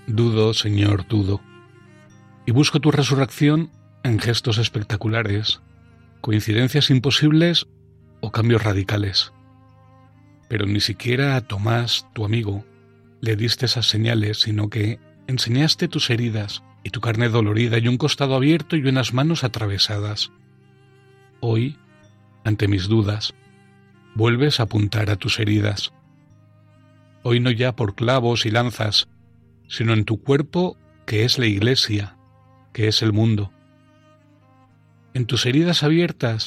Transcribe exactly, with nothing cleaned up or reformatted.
Dudo, Señor, dudo. Y busco tu resurrección en gestos espectaculares, coincidencias imposibles o cambios radicales. Pero ni siquiera a Tomás, tu amigo, le diste esas señales, sino que enseñaste tus heridas y tu carne dolorida y un costado abierto y unas manos atravesadas. Hoy, ante mis dudas, vuelves a apuntar a tus heridas. Hoy no ya por clavos y lanzas, sino en tu cuerpo que es la Iglesia, que es el mundo. En tus heridas abiertas